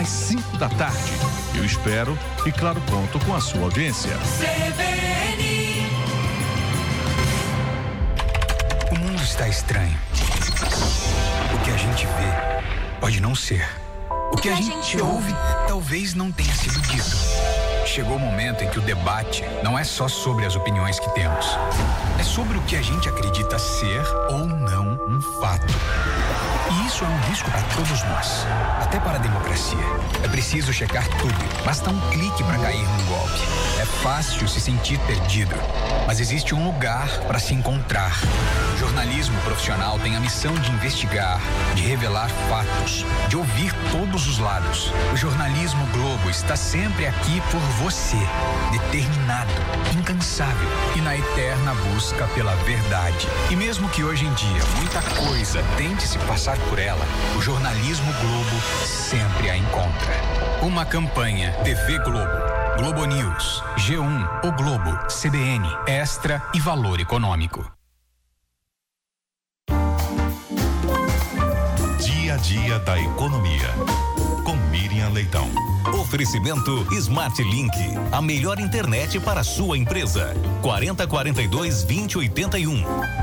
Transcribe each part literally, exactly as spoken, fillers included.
às cinco da tarde. Eu espero e, claro, conto com a sua audiência. C B N. O mundo está estranho. O que a gente vê pode não ser. O que a gente ouve talvez não tenha sido dito. Chegou o momento em que o debate não é só sobre as opiniões que temos. É sobre o que a gente acredita ser ou não um fato. E isso é um risco para todos nós, até para a democracia. É preciso checar tudo, basta um clique para cair num golpe. É fácil se sentir perdido, mas existe um lugar para se encontrar. O jornalismo profissional tem a missão de investigar, de revelar fatos, de ouvir todos os lados. O jornalismo Globo está sempre aqui por você, determinado, incansável e na eterna busca pela verdade. E mesmo que hoje em dia muita coisa tente se passar por ela, o jornalismo Globo sempre a encontra. Uma campanha T V Globo, Globo News, G um, O Globo, C B N, Extra e Valor Econômico. Dia a dia da economia. Com Miriam Leitão. Oferecimento Smart Link, a melhor internet para a sua empresa. quarenta, quarenta e dois, vinte, oitenta e um.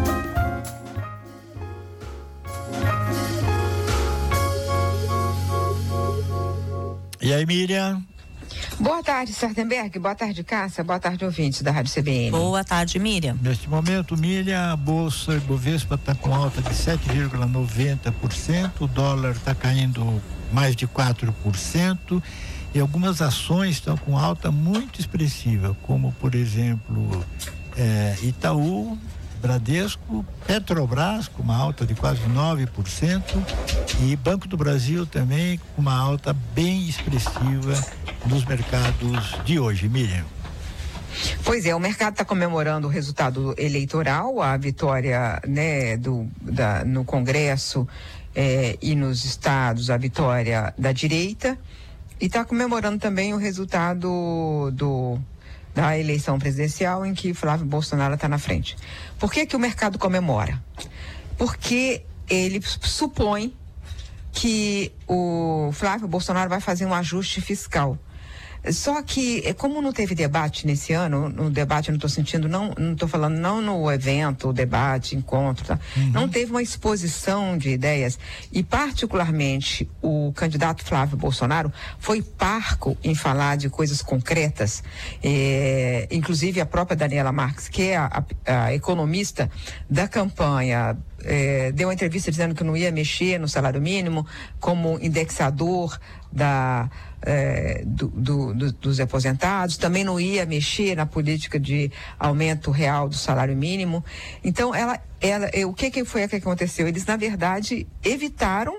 E aí, Miriam? Boa tarde, Sartenberg. Boa tarde, Cássia. Boa tarde, ouvintes da Rádio C B N. Boa tarde, Miriam. Neste momento, Miriam, a Bolsa Ibovespa está com alta de sete vírgula noventa por cento, o dólar está caindo mais de quatro por cento e algumas ações estão com alta muito expressiva, como, por exemplo, é, Itaú, Bradesco, Petrobras com uma alta de quase nove por cento e Banco do Brasil também com uma alta bem expressiva nos mercados de hoje, Miriam. Pois é, o mercado está comemorando o resultado eleitoral, a vitória, né, do, da, no Congresso eh, e nos estados, a vitória da direita, e está comemorando também o resultado do da eleição presidencial em que Flávio Bolsonaro está na frente. Por que que o mercado comemora? Porque ele supõe que o Flávio Bolsonaro vai fazer um ajuste fiscal. Só que, como não teve debate nesse ano, no debate eu não estou sentindo, não não estou falando não no evento, debate, encontro, tá? Uhum. Não teve uma exposição de ideias e particularmente o candidato Flávio Bolsonaro foi parco em falar de coisas concretas, eh, inclusive a própria Daniela Marques, que é a, a, a economista da campanha, Eh, deu uma entrevista dizendo que não ia mexer no salário mínimo como indexador da, eh, do, do, do, dos aposentados, também não ia mexer na política de aumento real do salário mínimo. Então, ela, ela, eh, o que, que foi que aconteceu? Eles, na verdade, evitaram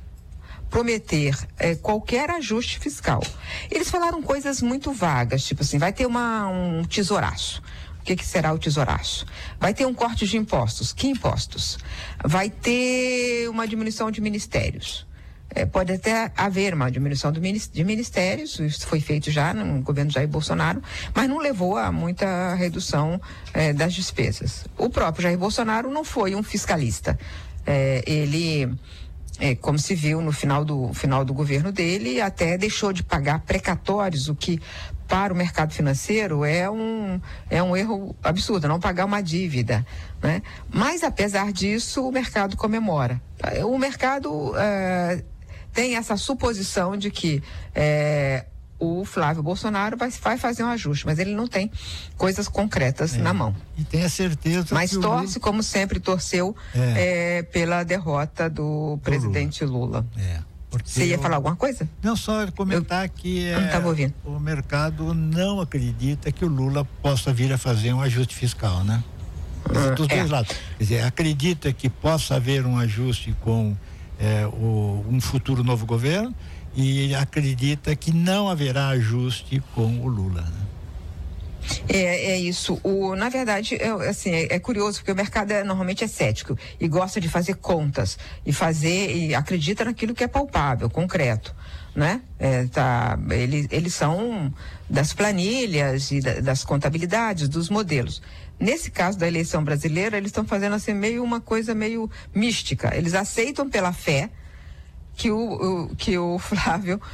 prometer eh, qualquer ajuste fiscal. Eles falaram coisas muito vagas, tipo assim, vai ter uma, um tesouraço. O que, que será o tesouraço? Vai ter um corte de impostos. Que impostos? Vai ter uma diminuição de ministérios. É, pode até haver uma diminuição do, de ministérios, isso foi feito já no governo Jair Bolsonaro, mas não levou a muita redução é, das despesas. O próprio Jair Bolsonaro não foi um fiscalista. É, ele, é, como se viu no final do, final do governo dele, até deixou de pagar precatórios, o que para o mercado financeiro é um, é um erro absurdo, não pagar uma dívida, né? Mas apesar disso, o mercado comemora. O mercado é, tem essa suposição de que é, o Flávio Bolsonaro vai, vai fazer um ajuste, mas ele não tem coisas concretas é, na mão. E tem a certeza mas que torce, o... como sempre torceu, é. É, pela derrota do, do presidente Lula. Lula. É. Você ia eu... falar alguma coisa? Não, só comentar eu... que é, não estava ouvindo. O mercado não acredita que o Lula possa vir a fazer um ajuste fiscal, né? Hum, dos dois é. lados. Quer dizer, acredita que possa haver um ajuste com é, o, um futuro novo governo e acredita que não haverá ajuste com o Lula, né? É, é isso. O, na verdade, é, assim, é, é curioso porque o mercado é, normalmente é cético e gosta de fazer contas e fazer e acredita naquilo que é palpável, concreto, né? É, tá, eles, eles são das planilhas e da, das contabilidades, dos modelos. Nesse caso da eleição brasileira, eles estão fazendo assim meio uma coisa meio mística. Eles aceitam pela fé que o, o, que o Flávio